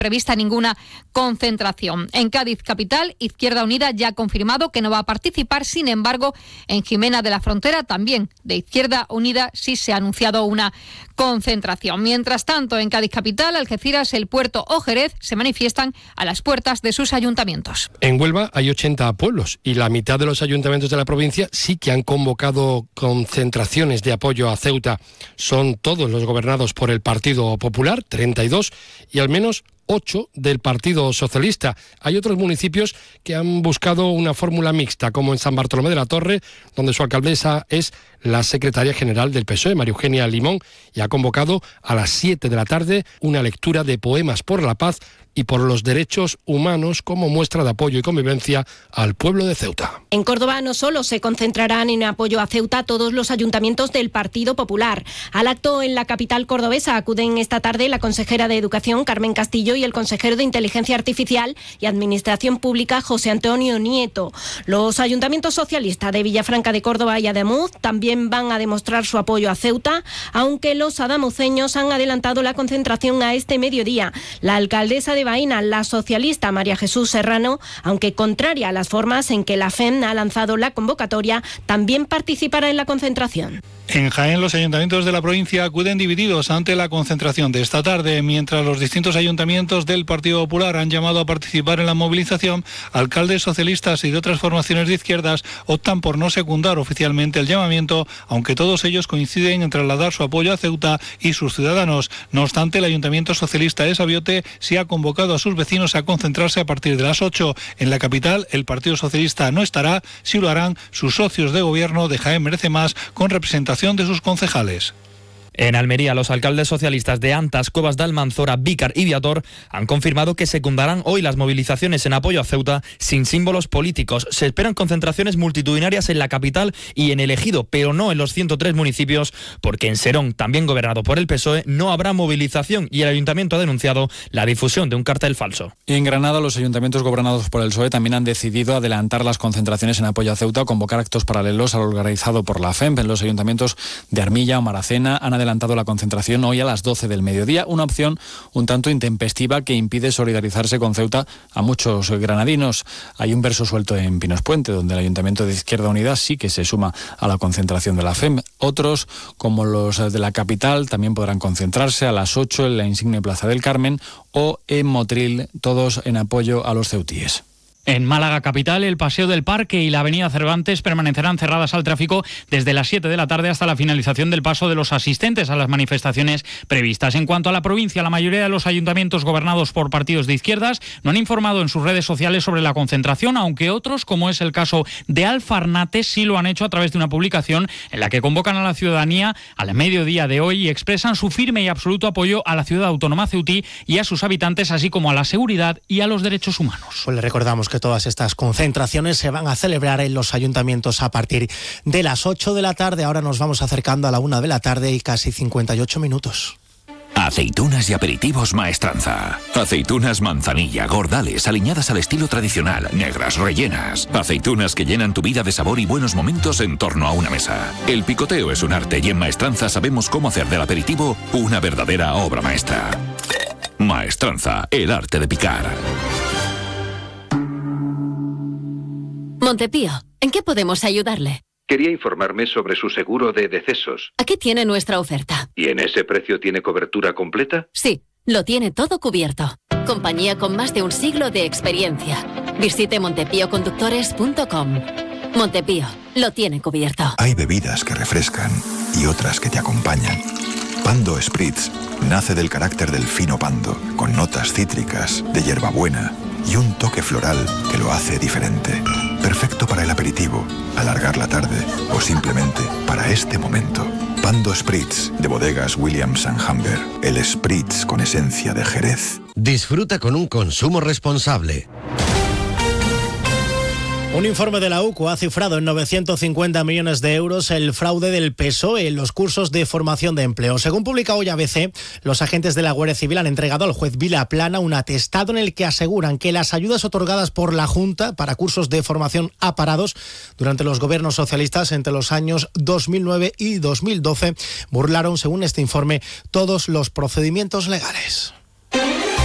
prevista ninguna concentración. En Cádiz capital, Izquierda Unida ya ha confirmado que no va a participar. Sin embargo, en Jimena de la Frontera, también de Izquierda Unida, sí se ha anunciado una concentración. Mientras tanto, en Cádiz capital, Algeciras, El Puerto o Jerez se manifiestan a las puertas de sus ayuntamientos. En Huelva hay 80 pueblos y la mitad de los ayuntamientos de la provincia sí que han convocado concentraciones de apoyo a Ceuta. Son todos los gobernados por el Partido Popular, 32, y al menos 8 del Partido Socialista. Hay otros municipios que han buscado una fórmula mixta, como en San Bartolomé de la Torre, donde su alcaldesa es la secretaria general del PSOE, María Eugenia Limón, y ha convocado a las 7 de la tarde una lectura de poemas por la paz y por los derechos humanos como muestra de apoyo y convivencia al pueblo de Ceuta. En Córdoba no solo se concentrarán en apoyo a Ceuta todos los ayuntamientos del Partido Popular. Al acto en la capital cordobesa acuden esta tarde la consejera de Educación, Carmen Castillo, y el consejero de Inteligencia Artificial y Administración Pública, José Antonio Nieto. Los ayuntamientos socialistas de Villafranca de Córdoba y Ademuz también van a demostrar su apoyo a Ceuta, aunque los adamuceños han adelantado la concentración a este mediodía. La alcaldesa de Baena, la socialista María Jesús Serrano, aunque contraria a las formas en que la FEM ha lanzado la convocatoria, también participará en la concentración. En Jaén, los ayuntamientos de la provincia acuden divididos ante la concentración de esta tarde. Mientras los distintos ayuntamientos del Partido Popular han llamado a participar en la movilización, alcaldes socialistas y de otras formaciones de izquierdas optan por no secundar oficialmente el llamamiento, aunque todos ellos coinciden en trasladar su apoyo a Ceuta y sus ciudadanos. No obstante, el Ayuntamiento Socialista de Sabiote sí ha convocado a sus vecinos a concentrarse a partir de las 8. En la capital, el Partido Socialista no estará, sí lo harán sus socios de gobierno de Jaén Merece Más, con representación de sus concejales. En Almería, los alcaldes socialistas de Antas, Covas de Almanzora, Vícar y Viator han confirmado que secundarán hoy las movilizaciones en apoyo a Ceuta sin símbolos políticos. Se esperan concentraciones multitudinarias en la capital y en el Ejido, pero no en los 103 municipios, porque en Serón, también gobernado por el PSOE, no habrá movilización y el ayuntamiento ha denunciado la difusión de un cartel falso. Y en Granada, los ayuntamientos gobernados por el PSOE también han decidido adelantar las concentraciones en apoyo a Ceuta o convocar actos paralelos al organizado por la FEMP. En los ayuntamientos de Armilla o Maracena han adelantado la concentración hoy a las 12 del mediodía, una opción un tanto intempestiva que impide solidarizarse con Ceuta a muchos granadinos. Hay un verso suelto en Pinos Puente, donde el Ayuntamiento de Izquierda Unida sí que se suma a la concentración de la FEM. Otros, como los de la capital, también podrán concentrarse a las 8 en la insigne Plaza del Carmen o en Motril, todos en apoyo a los ceutíes. En Málaga capital, el Paseo del Parque y la Avenida Cervantes permanecerán cerradas al tráfico desde las 7 de la tarde hasta la finalización del paso de los asistentes a las manifestaciones previstas. En cuanto a la provincia, la mayoría de los ayuntamientos gobernados por partidos de izquierdas no han informado en sus redes sociales sobre la concentración, aunque otros, como es el caso de Alfarnate, sí lo han hecho a través de una publicación en la que convocan a la ciudadanía al mediodía de hoy y expresan su firme y absoluto apoyo a la ciudad autónoma ceutí y a sus habitantes, así como a la seguridad y a los derechos humanos. Pues le recordamos que todas estas concentraciones se van a celebrar en los ayuntamientos a partir de las 8 de la tarde. Ahora nos vamos acercando a la 1 de la tarde y casi 58 minutos. Aceitunas y aperitivos Maestranza. Aceitunas manzanilla, gordales, aliñadas al estilo tradicional, negras, rellenas. Aceitunas que llenan tu vida de sabor y buenos momentos en torno a una mesa. El picoteo es un arte y en Maestranza sabemos cómo hacer del aperitivo una verdadera obra maestra. Maestranza, el arte de picar. Montepío, ¿en qué podemos ayudarle? Quería informarme sobre su seguro de decesos. Aquí tiene nuestra oferta. ¿Y en ese precio tiene cobertura completa? Sí, lo tiene todo cubierto. Compañía con más de un siglo de experiencia. Visite montepíoconductores.com. Montepío, lo tiene cubierto. Hay bebidas que refrescan y otras que te acompañan. Pando Spritz nace del carácter del fino pando, con notas cítricas, de hierbabuena y un toque floral que lo hace diferente. Perfecto para el aperitivo, alargar la tarde o simplemente para este momento. Pando Spritz, de bodegas Williams & Humber. El Spritz con esencia de Jerez. Disfruta con un consumo responsable. Un informe de la UCO ha cifrado en 950 millones de euros el fraude del PSOE en los cursos de formación de empleo. Según publica hoy ABC, los agentes de la Guardia Civil han entregado al juez Vilaplana un atestado en el que aseguran que las ayudas otorgadas por la Junta para cursos de formación a parados durante los gobiernos socialistas entre los años 2009 y 2012 burlaron, según este informe, todos los procedimientos legales.